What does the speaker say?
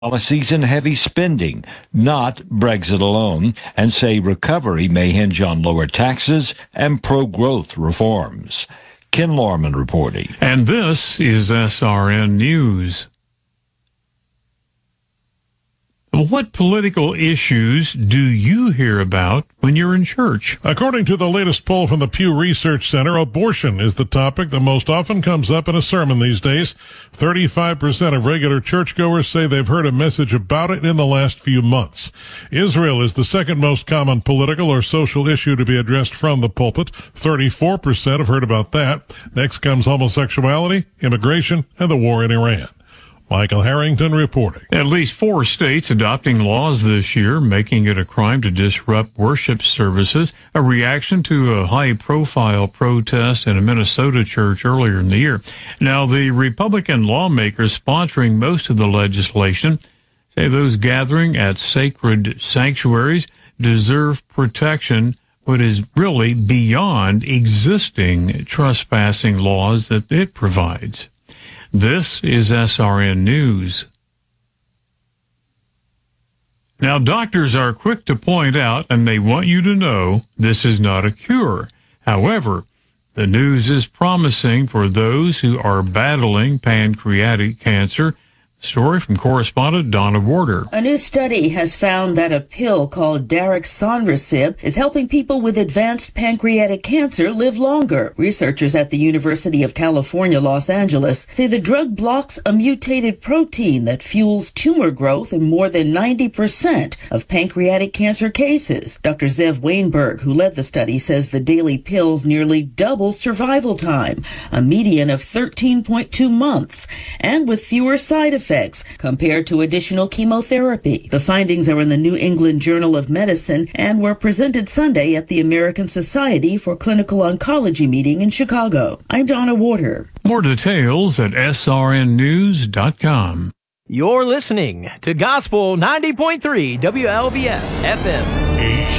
policies and heavy spending, not Brexit alone, and say recovery may hinge on lower taxes and pro-growth reforms. Ken Lorman reporting. And this is SRN News. What political issues do you hear about when you're in church? According to the latest poll from the Pew Research Center, abortion is the topic that most often comes up in a sermon these days. 35% of regular churchgoers say they've heard a message about it in the last few months. Israel is the second most common political or social issue to be addressed from the pulpit. 34% have heard about that. Next comes homosexuality, immigration, and the war in Iran. Michael Harrington reporting. At least 4 states adopting laws this year, making it a crime to disrupt worship services, a reaction to a high-profile protest in a Minnesota church earlier in the year. Now, the Republican lawmakers sponsoring most of the legislation say those gathering at sacred sanctuaries deserve protection, what is really beyond existing trespassing laws that it provides. This is SRN News. Now, doctors are quick to point out, and they want you to know, this is not a cure. However, the news is promising for those who are battling pancreatic cancer. Story from correspondent Donna Warder. A new study has found that a pill called Daraxonrasib is helping people with advanced pancreatic cancer live longer. Researchers at the University of California, Los Angeles, say the drug blocks a mutated protein that fuels tumor growth in more than 90% of pancreatic cancer cases. Dr. Zev Weinberg, who led the study, says the daily pills nearly double survival time, a median of 13.2 months, and with fewer side effects compared to additional chemotherapy. The findings are in the New England Journal of Medicine and were presented Sunday at the American Society for Clinical Oncology meeting in Chicago. I'm Donna Warder. More details at srnnews.com. You're listening to Gospel 90.3 WLVF FM.